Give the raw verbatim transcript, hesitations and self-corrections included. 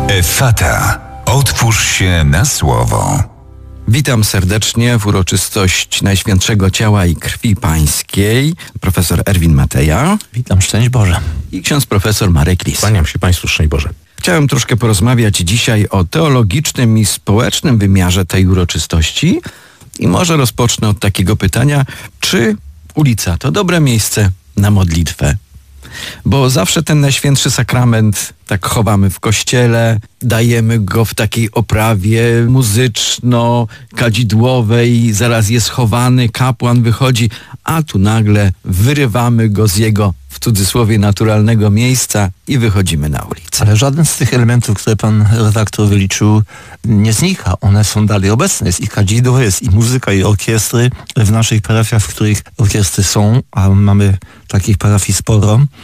Effata. Otwórz się na słowo. Witam serdecznie w uroczystość Najświętszego Ciała i Krwi Pańskiej. Profesor Erwin Mateja. Witam, szczęść Boże. I ksiądz profesor Marek Lis. Kłaniam się Państwu, szczęść Boże. Chciałem troszkę porozmawiać dzisiaj o teologicznym i społecznym wymiarze tej uroczystości. I może rozpocznę od takiego pytania, czy ulica to dobre miejsce na modlitwę? Bo zawsze ten Najświętszy Sakrament tak chowamy w kościele, dajemy go w takiej oprawie muzyczno-kadzidłowej, zaraz jest chowany, kapłan wychodzi, a tu nagle wyrywamy go z jego, w cudzysłowie, naturalnego miejsca i wychodzimy na ulicę. Ale żaden z tych elementów, które pan redaktor wyliczył, nie znika. One są dalej obecne. Jest i kadzidło, jest i muzyka, i orkiestry. W naszych parafiach, w których orkiestry są, a mamy takich parafii sporo,